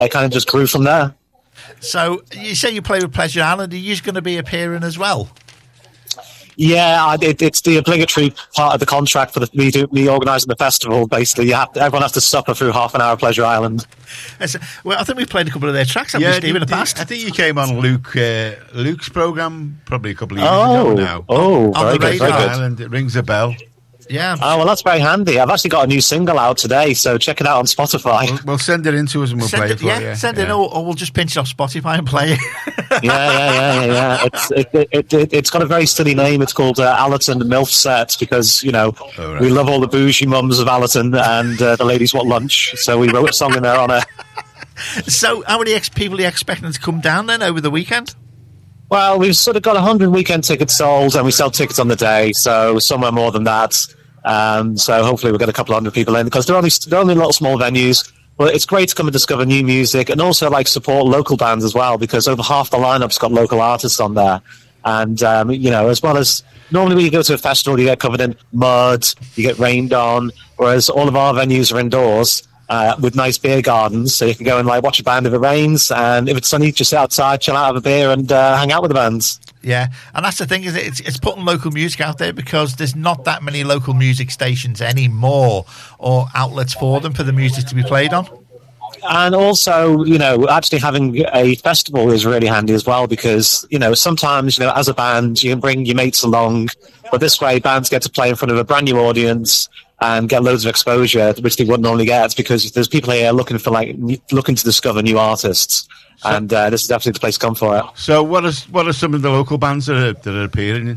it kind of just grew from there. So you say you play with Pleasure Island. Are you going to be appearing as well? Yeah, it's the obligatory part of the contract for me organising the festival. Basically, everyone has to suffer through half an hour of Pleasure Island. Well, I think we've played a couple of their tracks, haven't we, Steve, in the past? I think you came on Luke's programme probably a couple of years ago now. Oh, on very the good, very good. Island, it rings a bell. Yeah. Oh, well, that's very handy. I've actually got a new single out today, so check it out on Spotify. We'll send it in to us and we'll play it for you. Send it in, or we'll just pinch it off Spotify and play it. Yeah. It's got a very silly name. It's called Allerton MILF Set because, we love all the bougie mums of Allerton and the ladies want lunch. So we wrote a song in their honour. So how many people are you expecting to come down then over the weekend? Well, we've sort of got 100 weekend tickets sold and we sell tickets on the day, so somewhere more than that. So hopefully we'll get a couple of hundred people in because they're only little small venues. But it's great to come and discover new music and also support local bands as well because over half the lineup's got local artists on there. And, as well as normally when you go to a festival, you get covered in mud, you get rained on, whereas all of our venues are indoors. With nice beer gardens, so you can go and watch a band if it rains, and if it's sunny, just sit outside, chill out, have a beer, and hang out with the bands. Yeah, and that's the thing, is it's putting local music out there because there's not that many local music stations anymore or outlets for them for the music to be played on. And also, actually having a festival is really handy as well because, sometimes, as a band, you can bring your mates along, but this way bands get to play in front of a brand new audience and get loads of exposure, which they wouldn't normally get because there's people here looking to discover new artists. And this is definitely the place to come for it. So what are some of the local bands that are appearing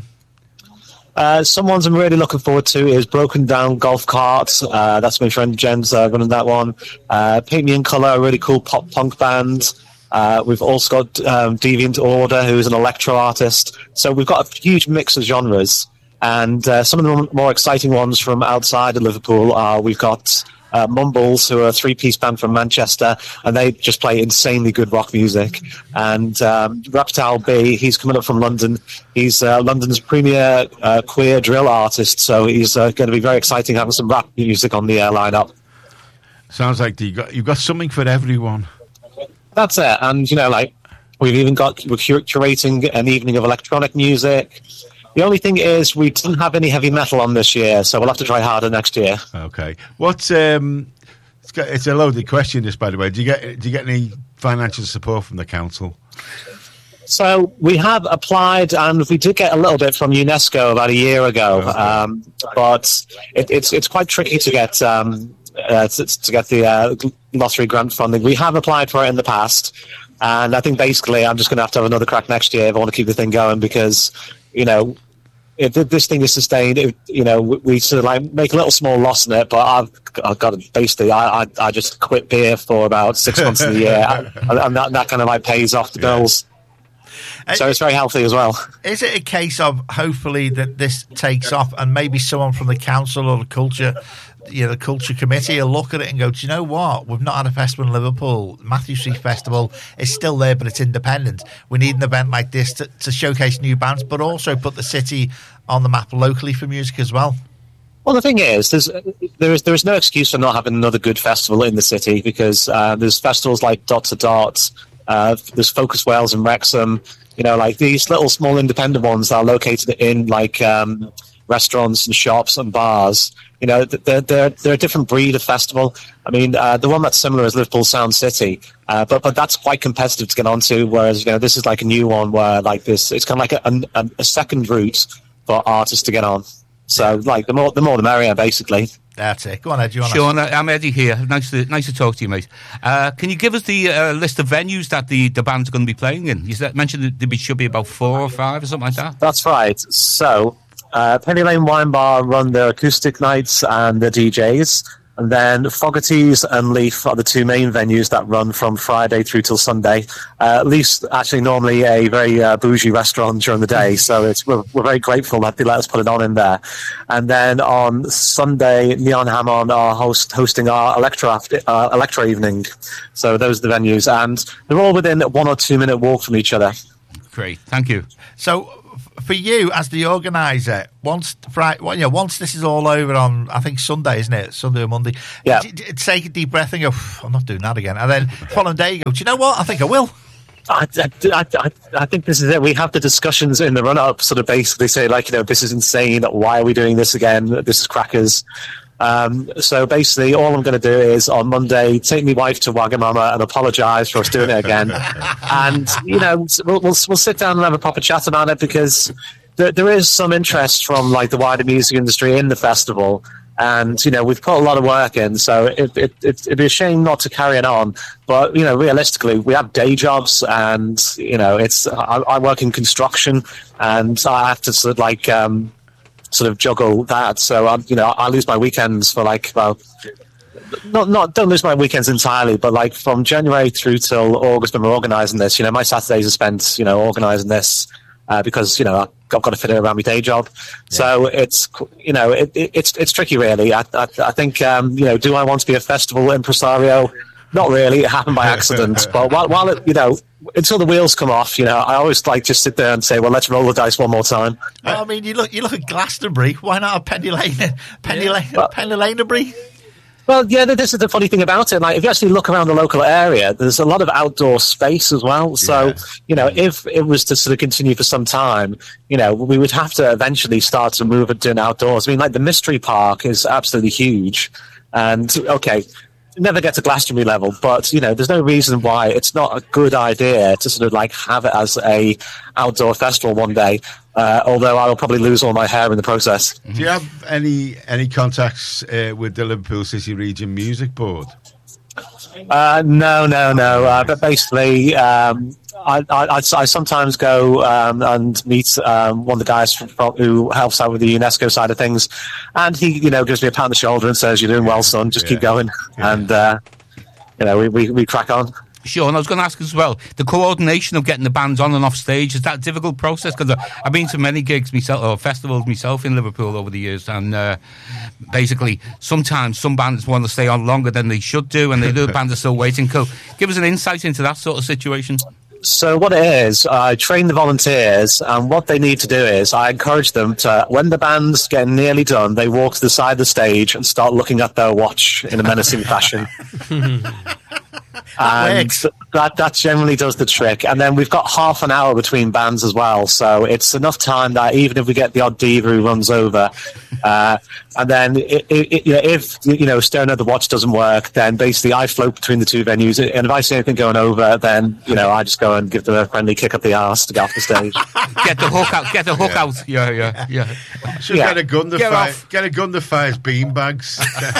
in? Some ones I'm really looking forward to is Broken Down Golf Cart. That's my friend Jen's running that one. Paint Me in Colour, a really cool pop punk band. We've also got Deviant Order, who's an electro artist. So we've got a huge mix of genres. And some of the more exciting ones from outside of Liverpool are we've got Mumbles, who are a three-piece band from Manchester, and they just play insanely good rock music. And Reptile B, he's coming up from London. He's London's premier queer drill artist, so he's going to be very exciting having some rap music on the lineup. Sounds like you've got something for everyone. That's it. And, we're curating an evening of electronic music. The only thing is we didn't have any heavy metal on this year, so we'll have to try harder next year. Okay. What's it's a loaded question, this, by the way. Do you get any financial support from the council? So we have applied, and we did get a little bit from UNESCO about a year ago, but it's quite tricky to get the lottery grant funding. We have applied for it in the past, and I think basically I'm just going to have another crack next year if I want to keep the thing going because, if this thing is sustained, we sort of make a little small loss in it, but I've got to basically, I just quit beer for about 6 months of the year, and that kind of pays off the bills. So it's very healthy as well. Is it a case of hopefully that this takes off and maybe someone from the council or the culture committee will look at it and go, do you know what? We've not had a festival in Liverpool. Matthew Street Festival is still there, but it's independent. We need an event like this to showcase new bands, but also put the city on the map locally for music as well. Well, the thing is, there is no excuse for not having another good festival in the city because there's festivals like Dot to Dot, there's Focus Wales and Wrexham, these little small independent ones that are located in restaurants and shops and bars. They're a different breed of festival. I mean, the one that's similar is Liverpool Sound City, but that's quite competitive to get onto. Whereas this is like a new one where it's kind of like a second route for artists to get on. So the more the merrier, basically. That's it. Go on, Ed. Sean, I'm Eddie here. Nice to talk to you, mate. Can you give us the list of venues that the band's going to be playing in? You mentioned that there should be about 4 or 5 or something like that. That's right. So Penny Lane Wine Bar run their acoustic nights and the DJs. And then Fogarty's and Leaf are the two main venues that run from Friday through till Sunday. Leaf's actually normally a very bougie restaurant during the day, so we're very grateful that they let us put it on in there. And then on Sunday, Neon Hammond are hosting our Electro evening. So those are the venues, and they're all within a 1 or 2 minute walk from each other. Great, thank you. So for you as the organizer, once this is all over on, I think Sunday, isn't it? Sunday or Monday. Yeah. Take a deep breath and go, I'm not doing that again. And then following day, you go, do you know what? I think I will. I think this is it. We have the discussions in the run-up, sort of basically say, like, this is insane. Why are we doing this again? This is crackers. So basically, all I'm going to do is on Monday take my wife to Wagamama and apologise for us doing it again. And we'll sit down and have a proper chat about it, because there is some interest from like the wider music industry in the festival. And, we've put a lot of work in, so it'd be a shame not to carry it on. But, realistically, we have day jobs, and, I work in construction, and I have to sort of juggle that. So, I lose my weekends for don't lose my weekends entirely, but like from January through till August when we're organising this, my Saturdays are spent, organising this. Because I've got to fit it around my day job, so it's it's tricky, really. I think do I want to be a festival impresario? Not really. It happened by accident, but while it, until the wheels come off, I always like just sit there and say, well, let's roll the dice one more time. Well, I mean, you look at Glastonbury. Why not a Penny Lanebury? Well, yeah, this is the funny thing about it. Like, if you actually look around the local area, there's a lot of outdoor space as well. So, if it was to sort of continue for some time, we would have to eventually start to move and doing outdoors. I mean, like the Mystery Park is absolutely huge. And, okay, never get to Glastonbury level, but, there's no reason why it's not a good idea to sort of like have it as a outdoor festival one day. Although I will probably lose all my hair in the process. Do you have any contacts with the Liverpool City Region Music Board? No. But basically, I sometimes go and meet one of the guys who helps out with the UNESCO side of things, and he, gives me a pat on the shoulder and says, "You're doing well, son. Just keep going." Yeah. And we crack on. Sure, and I was going to ask as well, the coordination of getting the bands on and off stage, is that a difficult process? Because I've been to many gigs myself, or festivals myself in Liverpool over the years, and basically sometimes some bands want to stay on longer than they should do, and the other bands are still waiting. Give us an insight into that sort of situation. So what it is, I train the volunteers, and what they need to do is I encourage them to, when the band's getting nearly done, they walk to the side of the stage and start looking at their watch in a menacing fashion. And that generally does the trick. And then we've got half an hour between bands as well, so it's enough time that even if we get the odd diva who runs over, and then if staring at the watch doesn't work, then basically I float between the two venues, and if I see anything going over, then I just go and give them a friendly kick up the arse to get off the stage. Get the hook out. Yeah. Should get a gun that fires beanbags.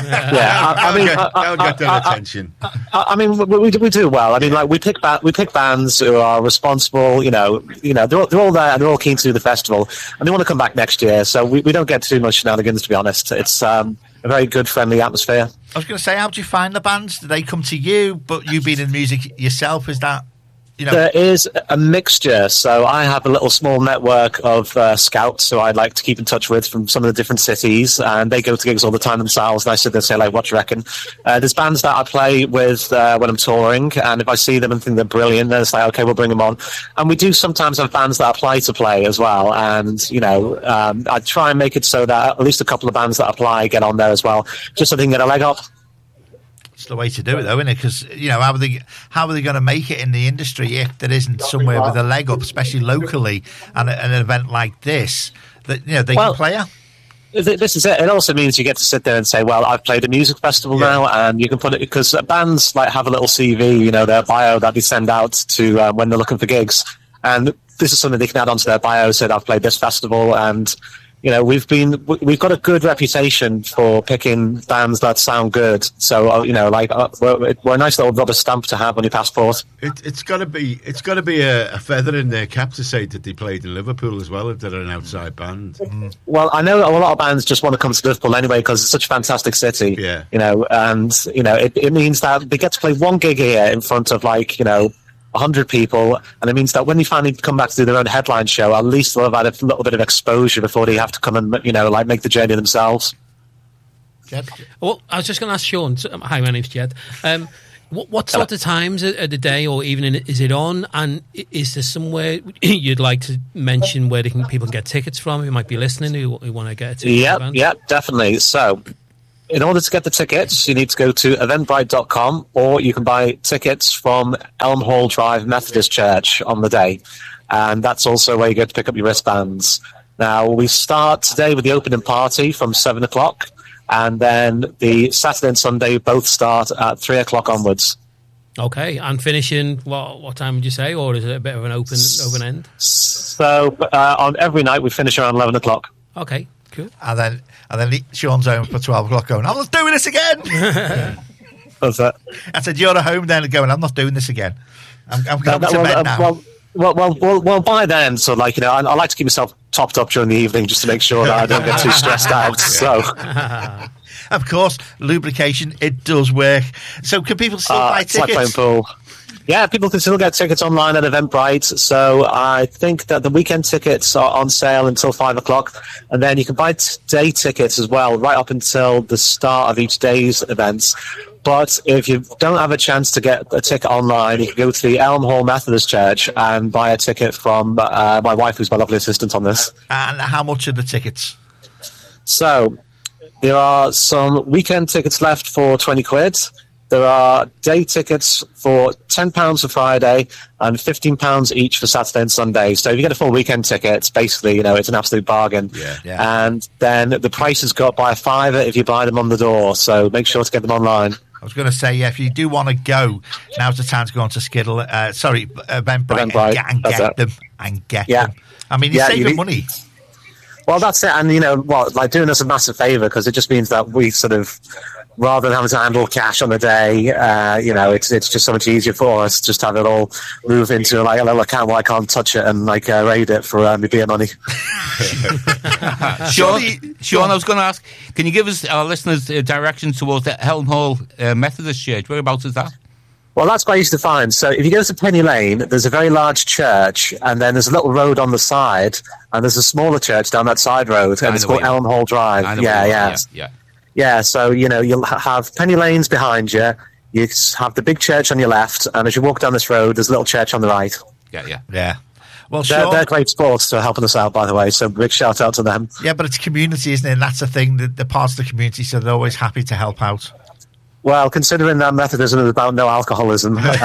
That'll get their attention. I mean, we do well. I mean, like we pick bands who are responsible. They're all there and they're all keen to do the festival, and they want to come back next year. So we don't get too much shenanigans, to be honest. It's a very good, friendly atmosphere. I was going to say, how do you find the bands? Do they come to you? But you being in music yourself, is that? There is a mixture. So I have a little small network of scouts who I'd like to keep in touch with from some of the different cities, and they go to gigs all the time themselves, and I sit there and say, like, what do you reckon? There's bands that I play with when I'm touring, and if I see them and think they're brilliant, then it's like, okay, we'll bring them on. And we do sometimes have bands that apply to play as well, and, I try and make it so that at least a couple of bands that apply get on there as well, just so they can get a leg up. It's the way to do it, though, isn't it? Because how are they going to make it in the industry if there isn't somewhere with a leg up, especially locally, and an event like this that they can play at? This is it. It also means you get to sit there and say, well, I've played a music festival now, and you can put it, because bands like have a little CV, their bio that they send out to when they're looking for gigs, and this is something they can add onto their bio. Said, I've played this festival, and we've got a good reputation for picking bands that sound good. So we're a nice little rubber stamp to have on your passport. It's got to be a feather in their cap to say that they played in Liverpool as well if they're an outside band. Well, I know a lot of bands just want to come to Liverpool anyway because it's such a fantastic city. Yeah. It means that they get to play one gig here in front of 100 people, and it means that when they finally come back to do their own headline show, at least they'll have had a little bit of exposure before they have to come and make the journey themselves. Jed? Well, I was just going to ask Sean. Hi, my name's Jed. What sort of times of the day or evening is it on? And is there somewhere you'd like to mention where people can get tickets from who might be listening who want to get a ticket? Yeah, definitely. So, in order to get the tickets, you need to go to eventbrite.com, or you can buy tickets from Elm Hall Drive Methodist Church on the day. And that's also where you go to pick up your wristbands. Now, we start today with the opening party from 7 o'clock, and then the Saturday and Sunday both start at 3 o'clock onwards. Okay, and finishing, what time would you say, or is it a bit of an open end? So, on every night, we finish around 11 o'clock. Okay, cool. And then Sean's home for 12 o'clock going, I'm not doing this again. That's it. I said, you're at home then going, I'm not doing this again. I'm going to bed now. Well, by then, so I like to keep myself topped up during the evening just to make sure that I don't get too stressed out. So, of course, lubrication, it does work. So, can people still buy it's like tickets? playing pool. Yeah, people can still get tickets online at Eventbrite. So I think that the weekend tickets are on sale until 5 o'clock. And then you can buy day tickets as well, right up until the start of each day's events. But if you don't have a chance to get a ticket online, you can go to the Elm Hall Methodist Church and buy a ticket from my wife, who's my lovely assistant on this. And how much are the tickets? So there are some weekend tickets left for 20 quid. There are day tickets for £10 for Friday and £15 each for Saturday and Sunday. So if you get a full weekend ticket, it's basically, it's an absolute bargain. Yeah. And then the prices go up by a fiver if you buy them on the door. So make sure to get them online. I was going to say, if you do want to go, now's the time to go on to Eventbrite and get them. I mean, you're saving money. Well, that's it. And, doing us a massive favour, because it just means that we sort of, rather than having to handle cash on the day, it's just so much easier for us just to have it all move into a little account where I can't touch it and raid it for my beer money. Sean, I was going to ask, can you give us, our listeners, directions towards the Elm Hall Methodist Church? Whereabouts is that? Well, that's quite easy to find. So if you go to Penny Lane, there's a very large church, and then there's a little road on the side, and there's a smaller church down that side road, and it's called Elm Hall Drive. Yeah, so, you'll have Penny Lanes behind you, you have the big church on your left, and as you walk down this road, there's a little church on the right. Yeah. Well, they're great sports to helping us out, by the way, so big shout out to them. Yeah, but it's community, isn't it? And that's the thing, the parts of the community, so they're always happy to help out. Well, considering that Methodism is about no alcoholism, they're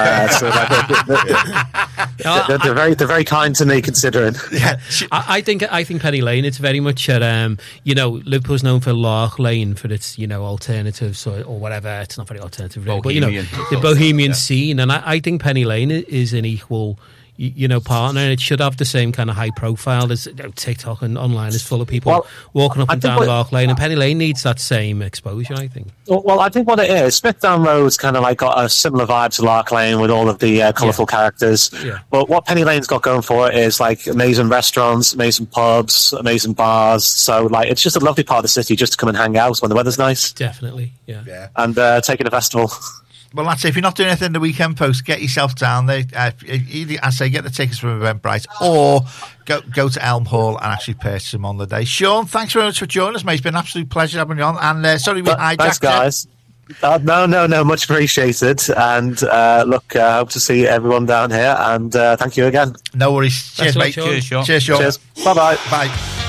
very kind to me. Considering, I think Penny Lane. It's very much at Liverpool's known for Lark Lane for its alternatives or whatever. It's not very alternative, really, but the bohemian scene, and I think Penny Lane is an equal partner, and it should have the same kind of high profile as TikTok and online is full of people walking up and down Lark Lane, and Penny Lane needs that same exposure, I think. Well, I think what it is, Smithdown Road's kind of got a similar vibe to Lark Lane with all of the colourful characters. Yeah. But what Penny Lane's got going for it is amazing restaurants, amazing pubs, amazing bars. So it's just a lovely part of the city just to come and hang out when the weather's nice. Definitely, yeah. And take it to festival. Well, that's it. If you're not doing anything the weekend post, get yourself down there. Either, I say, get the tickets from Eventbrite, or go to Elm Hall and actually purchase them on the day. Sean, thanks very much for joining us, mate. It's been an absolute pleasure having you on. And sorry we hijacked. Thanks, guys. No, much appreciated. And look, I hope to see everyone down here. And thank you again. No worries. Cheers, mate. Cheers, Sean. Cheers, Sean. Cheers. Bye-bye. Bye.